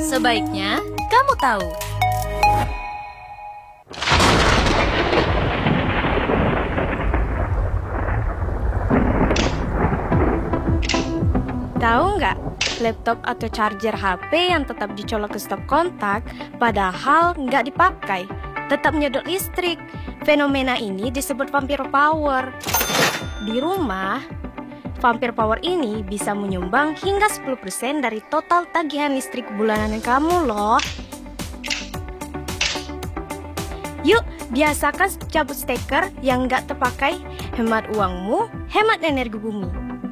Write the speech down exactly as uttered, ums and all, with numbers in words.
Sebaiknya kamu tahu. Tahu nggak, laptop atau charger H P yang tetap dicolok ke stop kontak, padahal nggak dipakai, tetap menyedot listrik. Fenomena ini disebut vampire power. Di rumah, vampire power ini bisa menyumbang hingga sepuluh persen dari total tagihan listrik bulanan kamu loh. Yuk, biasakan cabut steker yang nggak terpakai, hemat uangmu, hemat energi bumi.